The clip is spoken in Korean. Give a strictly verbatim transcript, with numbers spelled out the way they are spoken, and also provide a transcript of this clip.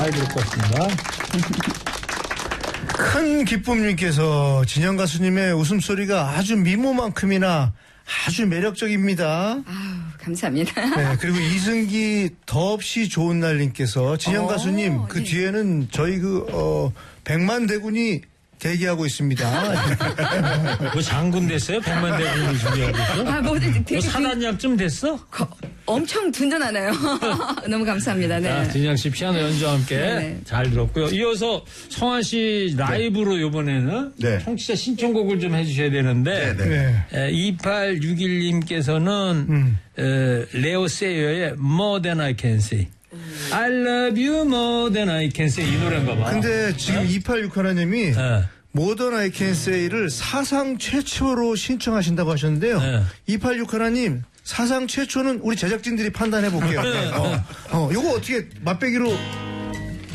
잘 들을 것 같습니다. 큰 기쁨님께서 진영 가수님의 웃음소리가 아주 미모만큼이나 아주 매력적입니다. 아유, 감사합니다. 네, 그리고 이승기 더없이 좋은 날님께서 진영 오, 가수님 그 네. 뒤에는 저희 그 어, 백만 대군이 대기하고 있습니다. 뭐 장군 됐어요? 백만 대군이 준비하고 있어? 아, 뭐 되게 뭐 사단약쯤 됐어? 거, 엄청 든든하네요. 너무 감사합니다. 네. 자, 진영 씨 피아노 연주와 함께 네네. 잘 들었고요. 이어서 성환 씨 라이브로 이번에는 네. 청취자 신청곡을 좀 해주셔야 되는데 네, 네. 에, 이팔육일님께서는 음. 에, 레오 세이어의 More Than I Can Say, I Love You More Than I Can Say 이 노래인가 봐. 근데 지금 이팔육하나님이 네. 모던 아이 캔 세이를 사상 최초로 신청하신다고 하셨는데요. 네. 이팔육하나님 사상 최초는 우리 제작진들이 판단해 볼게요. 어, 어, 요거 어떻게 맛배기로